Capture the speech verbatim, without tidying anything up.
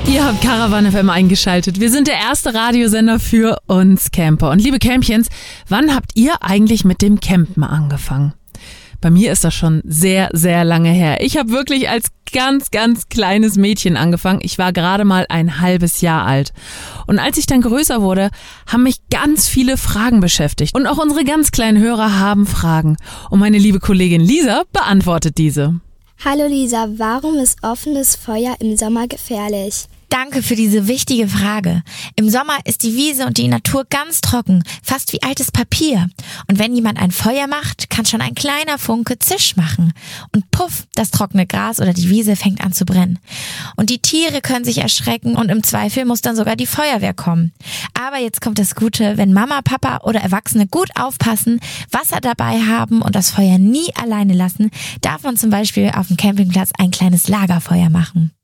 Ihr habt Caravan F M eingeschaltet. Wir sind der erste Radiosender für uns Camper. Und liebe Campchens, wann habt ihr eigentlich mit dem Campen angefangen? Bei mir ist das schon sehr, sehr lange her. Ich habe wirklich als ganz, ganz kleines Mädchen angefangen. Ich war gerade mal ein halbes Jahr alt. Und als ich dann größer wurde, haben mich ganz viele Fragen beschäftigt. Und auch unsere ganz kleinen Hörer haben Fragen. Und meine liebe Kollegin Lisa beantwortet diese. Hallo Lisa, warum ist offenes Feuer im Sommer gefährlich? Danke für diese wichtige Frage. Im Sommer ist die Wiese und die Natur ganz trocken, fast wie altes Papier. Und wenn jemand ein Feuer macht, kann schon ein kleiner Funke Zisch machen. Und puff, das trockene Gras oder die Wiese fängt an zu brennen. Und die Tiere können sich erschrecken und im Zweifel muss dann sogar die Feuerwehr kommen. Aber jetzt kommt das Gute, wenn Mama, Papa oder Erwachsene gut aufpassen, Wasser dabei haben und das Feuer nie alleine lassen, darf man zum Beispiel auf dem Campingplatz ein kleines Lagerfeuer machen.